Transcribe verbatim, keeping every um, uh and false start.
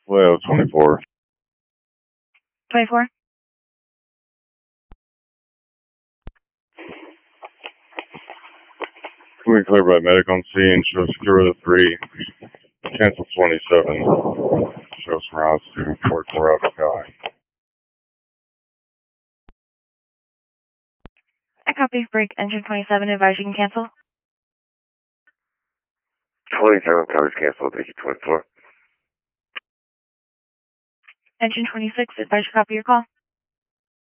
Leo twenty-four. twenty-four? We clear by medic on scene. Shows zero to three. Cancel twenty-seven. Shows routes to forty-four out of sky. I copy. Break engine twenty-seven. Advise you can cancel. twenty-seven covers cancel. Thank you, twenty-four. Engine twenty-six. Advise you copy your call.